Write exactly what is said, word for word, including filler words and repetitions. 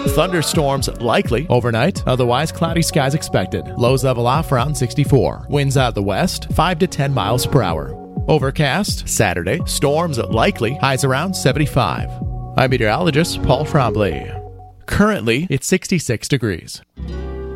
Thunderstorms likely overnight, otherwise cloudy skies expected. Lows level off around sixty-four. Winds out the west, five to ten miles per hour. Overcast, Saturday. Storms likely, highs around seventy-five. I'm meteorologist Paul Trombley. Currently, it's sixty-six degrees.